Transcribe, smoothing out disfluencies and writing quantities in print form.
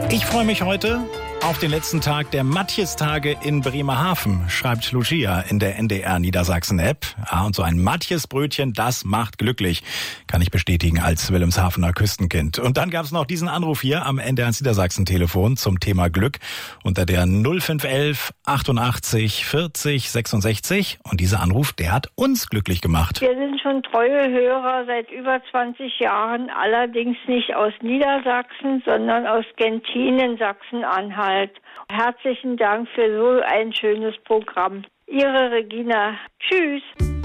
Ich freue mich heute auf den letzten Tag der Matjestage in Bremerhaven, schreibt Lucia in der NDR Niedersachsen-App. Und so ein Matjesbrötchen, das macht glücklich, kann ich bestätigen als Wilhelmshavener Küstenkind. Und dann gab es noch diesen Anruf hier am NDR Niedersachsen-Telefon zum Thema Glück unter der 0511 88 40 66. Und dieser Anruf, der hat uns glücklich gemacht. Wir sind schon treue Hörer seit über 20 Jahren, allerdings nicht aus Niedersachsen, sondern aus Gentin in Sachsen-Anhalt. Herzlichen Dank für so ein schönes Programm. Ihre Regina. Tschüss.